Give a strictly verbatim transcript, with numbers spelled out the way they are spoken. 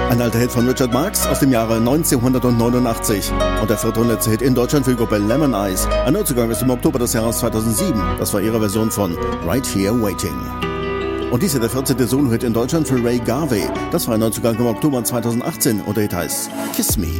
Ein alter Hit von Richard Marx aus dem Jahre neunzehnhundertneunundachtzig. Und der vierthundertste Hit in Deutschland für die Gruppe Lemon Eyes. Ein Neuzugang ist im Oktober des Jahres zweitausendsieben. Das war ihre Version von Right Here Waiting. Und dies ist der vierzehnte Solo-Hit in Deutschland für Ray Garvey. Das war ein Neuzugang im Oktober zweitausendachtzehn und der Hit heißt Kiss Me.